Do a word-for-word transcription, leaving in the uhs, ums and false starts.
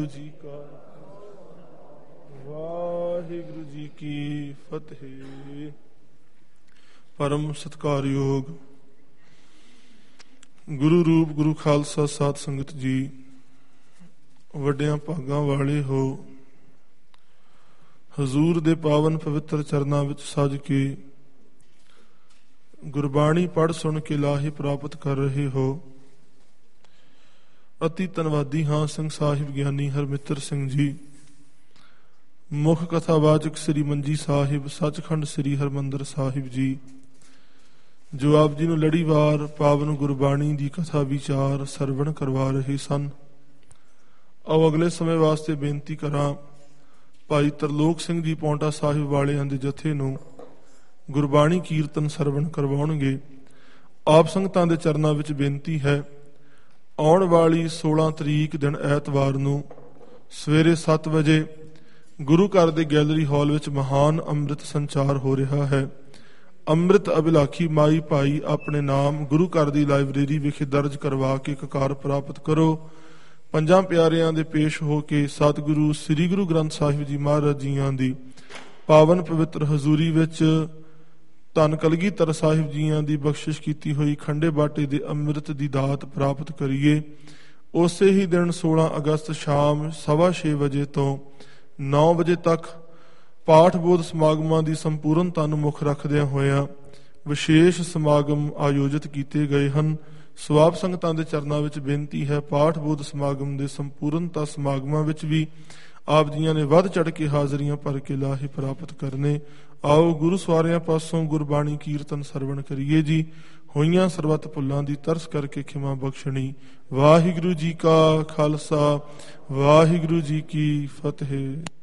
ਜੀ ਕਾ ਵਾਹਿਗੁਰੂ ਜੀ ਕੀ ਫਤਿਹ। ਪਰਮ ਸਤਿਕਾਰਯੋਗ ਗੁਰੂ ਰੂਪ ਗੁਰੂ ਖਾਲਸਾ ਸਾਧ ਸੰਗਤ ਜੀ, ਵੱਡਿਆਂ ਭਾਗਾਂ ਵਾਲੇ ਹੋ। ਹਜ਼ੂਰ ਦੇ ਪਾਵਨ ਪਵਿੱਤਰ ਚਰਨਾਂ ਵਿੱਚ ਸੱਜ ਕੇ ਗੁਰਬਾਣੀ ਪੜ੍ਹ ਸੁਣ ਕੇ ਲਾਹੇ ਪ੍ਰਾਪਤ ਕਰ ਰਹੇ ਹੋ। ਅਤੀ ਧੰਨਵਾਦੀ ਹਾਂ ਸਿੰਘ ਸਾਹਿਬ ਗਿਆਨੀ ਹਰਮਿੱਤਰ ਸਿੰਘ ਜੀ, ਮੁੱਖ ਕਥਾਵਾਚਕ ਸ੍ਰੀ ਮੰਜੀ ਸਾਹਿਬ ਸੱਚਖੰਡ ਸ੍ਰੀ ਹਰਿਮੰਦਰ ਸਾਹਿਬ ਜੀ, ਜੋ ਆਪ ਜੀ ਨੂੰ ਲੜੀਵਾਰ ਪਾਵਨ ਗੁਰਬਾਣੀ ਦੀ ਕਥਾ ਵਿਚਾਰ ਸਰਵਣ ਕਰਵਾ ਰਹੇ ਸਨ। ਆਓ ਅਗਲੇ ਸਮੇਂ ਵਾਸਤੇ ਬੇਨਤੀ ਕਰਾਂ, ਭਾਈ ਤਰਲੋਕ ਸਿੰਘ ਜੀ ਪੌਂਟਾ ਸਾਹਿਬ ਵਾਲਿਆਂ ਦੇ ਜਥੇ ਨੂੰ ਗੁਰਬਾਣੀ ਕੀਰਤਨ ਸਰਵਣ ਕਰਵਾਉਣਗੇ। ਆਪ ਸੰਗਤਾਂ ਦੇ ਚਰਨਾਂ ਵਿੱਚ ਬੇਨਤੀ ਹੈ, ਆਉਣ ਵਾਲੀ ਸੋਲਾਂ ਤਰੀਕ ਦਿਨ ਐਤਵਾਰ ਨੂੰ ਸਵੇਰੇ ਸੱਤ ਵਜੇ ਗੁਰੂ ਘਰ ਦੇ ਗੈਲਰੀ ਹਾਲ ਵਿੱਚ ਮਹਾਨ ਅੰਮ੍ਰਿਤ ਸੰਚਾਰ ਹੋ ਰਿਹਾ ਹੈ। ਅੰਮ੍ਰਿਤ ਅਭਿਲਾਖੀ ਮਾਈ ਭਾਈ ਆਪਣੇ ਨਾਮ ਗੁਰੂ ਘਰ ਦੀ ਲਾਇਬ੍ਰੇਰੀ ਵਿਖੇ ਦਰਜ ਕਰਵਾ ਕੇ ਕਕਾਰ ਪ੍ਰਾਪਤ ਕਰੋ। ਪੰਜਾਂ ਪਿਆਰਿਆਂ ਦੇ ਪੇਸ਼ ਹੋ ਕੇ ਸਤਿਗੁਰੂ ਸ੍ਰੀ ਗੁਰੂ ਗ੍ਰੰਥ ਸਾਹਿਬ ਜੀ ਮਹਾਰਾਜ ਜੀਆਂ ਦੀ ਪਾਵਨ ਪਵਿੱਤਰ ਹਜ਼ੂਰੀ ਵਿੱਚ ਧੰਨ ਕਲਗੀਧਰ ਸਾਹਿਬ ਜੀਆਂ ਦੀ ਬਖਸ਼ਿਸ਼ ਕੀਤੀ ਹੋਈ ਖੰਡੇ ਬਾਟੇ ਦੇ ਅੰਮ੍ਰਿਤ ਦੀ ਦਾਤ ਪ੍ਰਾਪਤ ਕਰੀਏ। ਉਸੇ ਹੀ ਦਿਨ ਸੋਲਾਂ ਅਗਸਤ ਸ਼ਾਮ ਸਵਾ ਛੇ ਵਜੇ ਤੋਂ ਨੌ ਵਜੇ ਤੱਕ ਪਾਠ ਬੋਧ ਸਮਾਗਮਾਂ ਦੀ ਸੰਪੂਰਨਤਾ ਨੂੰ ਮੁੱਖ ਰੱਖਦਿਆਂ ਹੋਇਆਂ ਵਿਸ਼ੇਸ਼ ਸਮਾਗਮ ਆਯੋਜਿਤ ਕੀਤੇ ਗਏ ਹਨ। ਸਵਾਬ ਸੰਗਤਾਂ ਦੇ ਚਰਨਾਂ ਵਿੱਚ ਬੇਨਤੀ ਹੈ, ਪਾਠ ਬੋਧ ਸਮਾਗਮ ਦੇ ਸੰਪੂਰਨਤਾ ਸਮਾਗਮਾਂ ਵਿੱਚ ਵੀ ਆਪ ਜੀਆਂ ਨੇ ਵੱਧ ਚੜ੍ਹ ਕੇ ਹਾਜ਼ਰੀਆਂ ਭਰ ਕੇ ਲਾਹੇ ਪ੍ਰਾਪਤ ਕਰਨੇ। ਆਓ ਗੁਰੂ ਸਵਾਰਿਆਂ ਪਾਸੋਂ ਗੁਰਬਾਣੀ ਕੀਰਤਨ ਸਰਵਣ ਕਰੀਏ ਜੀ। ਹੋਈਆਂ ਸਰਬੱਤ ਭੁੱਲਾਂ ਦੀ ਤਰਸ ਕਰਕੇ ਖਿਮਾ ਬਖਸ਼ਣੀ। ਵਾਹਿਗੁਰੂ ਜੀ ਕਾ ਖਾਲਸਾ, ਵਾਹਿਗੁਰੂ ਜੀ ਕੀ ਫਤਿਹ।